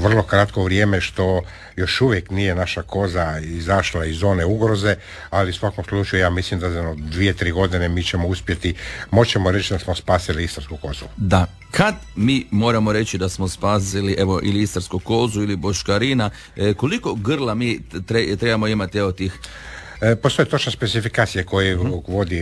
vrlo kratko vrijeme što još uvijek nije naša koza izašla iz zone ugroze, ali u svakom slučaju ja mislim da za 2-3 godine mi ćemo uspjeti, moćemo reći da smo spasili istarsku kozu. Da, kad mi moramo reći da smo spasili evo ili istarsku kozu ili boškarina, koliko grla mi trebamo imati evo tih? Postoje točne specifikacije koje vodi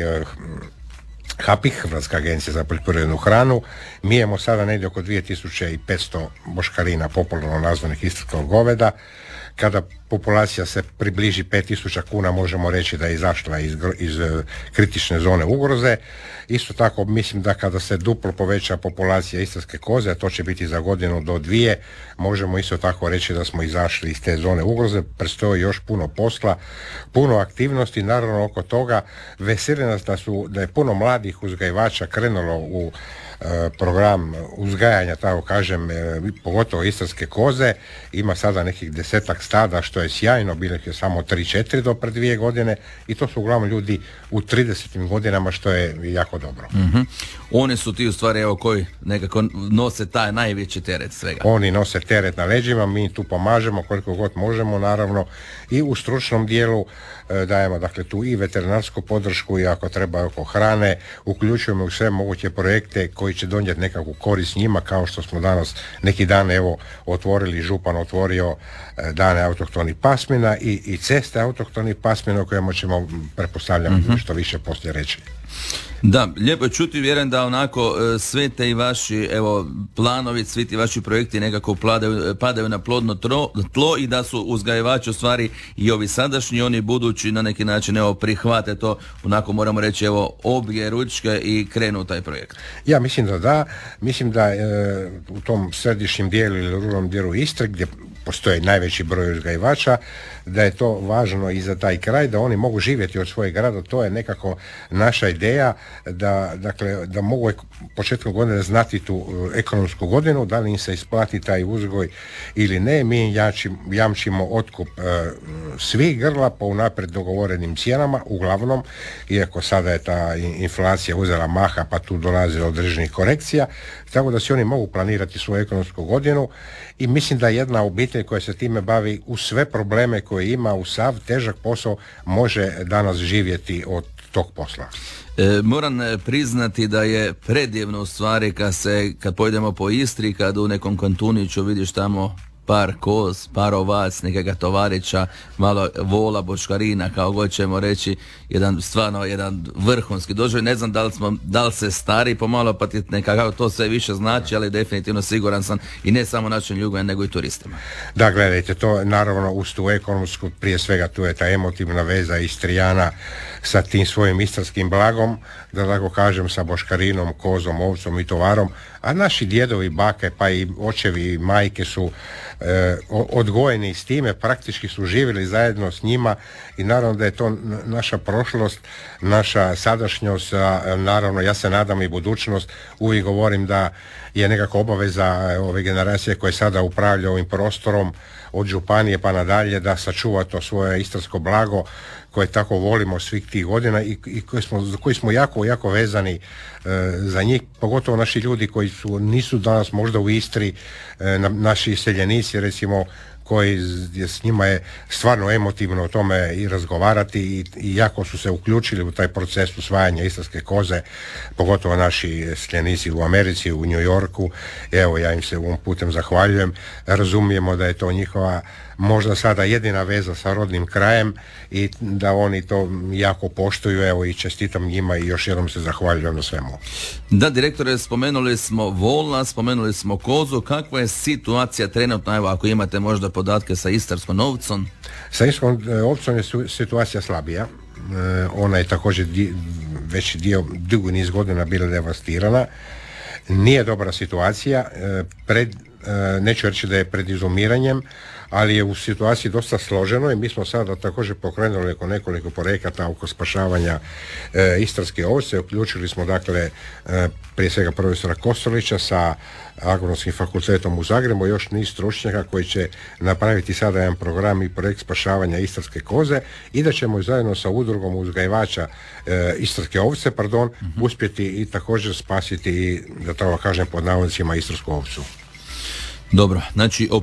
HAPIH, Hrvatska agencija za poljoprivrednu hranu. Mi imamo sada negdje oko 2500 boškarina, popularno nazvanih istarskog goveda. Kada populacija se približi 5000 kuna, možemo reći da je izašla iz kritične zone ugroze. Isto tako mislim da kada se duplo poveća populacija istarske koze, a to će biti za godinu do 2, možemo isto tako reći da smo izašli iz te zone ugroze. Predstoji još puno posla, puno aktivnosti, naravno oko toga. Veseli nas da je puno mladih uzgajivača krenulo u program uzgajanja, tako kažem, pogotovo istarske koze. Ima sada nekih 10-ak stada, što je sjajno, bilo je samo 3-4 do pred 2 godine i to su uglavnom ljudi u 30 godinama, što je jako dobro. Oni su ti u stvari evo koji nekako nose taj najveći teret svega. Oni nose teret na leđima, mi tu pomažemo koliko god možemo, naravno i u stručnom dijelu dajemo dakle tu i veterinarsku podršku i ako treba oko hrane, uključujemo u sve moguće projekte koji će donijeti nekakvu korist njima, kao što smo danas neki dan evo otvorili, župan otvorio dane autohtonih pasmina i ceste autohtonih pasmina o kojima ćemo, pretpostavljam, što više poslije reći. Da, lijepo je čuti, vjerujem da onako sve te i vaši evo planovi, svi ti vaši projekti nekako padaju na plodno tlo i da su uzgajivači u stvari i ovi sadašnji, oni budući na neki način evo prihvate to, onako moramo reći evo obje ručke i krenu u taj projekt. Ja mislim da mislim da u tom središnjem dijelu ili ruralnom dijelu Istre gdje postoji najveći broj uzgajivača, da je to važno i za taj kraj, da oni mogu živjeti od svojeg grada. To je nekako naša ideja, da mogu početkom godine znati tu ekonomsku godinu, da li im se isplati taj uzgoj ili ne. Mi jamčimo otkup svih grla po unaprijed dogovorenim cijenama, uglavnom, iako sada je ta inflacija uzela maha pa tu dolazi do određenih korekcija, tako da si oni mogu planirati svoju ekonomsku godinu i mislim da jedna obitelj koja se time bavi uz sve probleme koje ima, u sav težak posao, može danas živjeti od tog posla. Moram priznati da je predivno u stvari kad pojdemo po Istri, kad u nekom kantuniću vidiš tamo par koz, par ovac, nekega tovarića, malo vola, boškarina, kao god ćemo reći, jedan vrhunski doživljaj. Ne znam da li se stari pomalo, pa ti nekako to sve više znači, ali definitivno siguran sam i ne samo našim ljudima, nego i turistima. Da, gledajte, to naravno uz tu ekonomsku, prije svega tu je ta emotivna veza Istrijana sa tim svojim istarskim blagom, da tako kažem, sa boškarinom, kozom, ovcom i tovarom, a naši djedovi, bake, pa i očevi i majke su odgojeni s time, praktički su živjeli zajedno s njima i naravno da je to naša prošlost, naša sadašnjost, naravno ja se nadam i budućnost. Uvijek govorim da je nekako obaveza ove generacije koje sada upravlja ovim prostorom od županije pa nadalje da sačuva to svoje istarsko blago koje tako volimo svih tih godina i koji smo jako, jako vezani za njih, pogotovo naši ljudi koji nisu danas možda u Istri, naši iseljenici recimo, koji s njima je stvarno emotivno o tome i razgovarati i jako su se uključili u taj proces usvajanja istarske koze, pogotovo naši iseljenici u Americi, u New Yorku. Evo, ja im se ovom putem zahvaljujem. Razumijemo da je to njihova možda sada jedina veza sa rodnim krajem i da oni to jako poštuju, evo, i čestitam njima i još jednom se zahvaljujem na svemu. Da, direktore, spomenuli smo vola, spomenuli smo kozu. Kakva je situacija trenutno, evo, ako imate možda podatke sa istarskom ovcom? Sa istarskom ovcom je situacija slabija. Ona je također već dugi niz godina bila devastirana. Nije dobra situacija. Neću reći da je pred izumiranjem, ali je u situaciji dosta složeno i mi smo sada također pokrenuli nekoliko projekata oko spašavanja istarske ovce. Uključili smo dakle prije svega profesora Kostolića sa Agronomskim fakultetom u Zagrebu, još niz stručnjaka koji će napraviti sada jedan program i projekt spašavanja istarske koze i da ćemo zajedno sa udrugom uzgajivača istarske ovce, uspjeti i također spasiti i, da tako kažem pod navodnicima, istarsku ovcu. Dobro, znači